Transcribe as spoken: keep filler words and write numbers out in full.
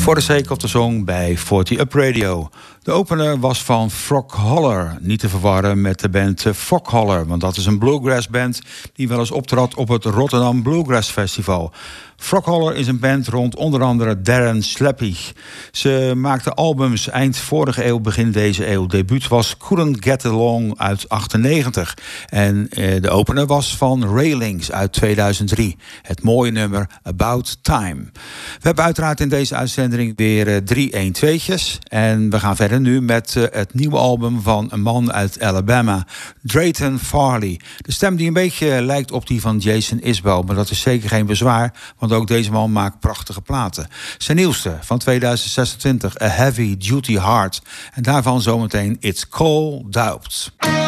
For the Sake of the Song bij forty Up Radio. De opener was van Frog Holler. Niet te verwarren met de band Frog Holler, want dat is een bluegrass band die wel eens optrad op het Rotterdam Bluegrass Festival. Frog Holler is een band rond onder andere Darren Sleppig. Ze maakten albums eind vorige eeuw, begin deze eeuw. Debuut was Couldn't Get Along uit achtennegentig. En eh, de opener was van Railings uit tweeduizend drie. Het mooie nummer About Time. We hebben uiteraard in deze uitzending weer eh, drie een-tweetjes. En we gaan verder nu met eh, het nieuwe album van een man uit Alabama, Drayton Farley. De stem die een beetje lijkt op die van Jason Isbell, maar dat is zeker geen bezwaar, want ook deze man maakt prachtige platen. Zijn nieuwste van tweeduizend zesentwintig, A Heavy Duty Heart. En daarvan zometeen It's Cold Doubt.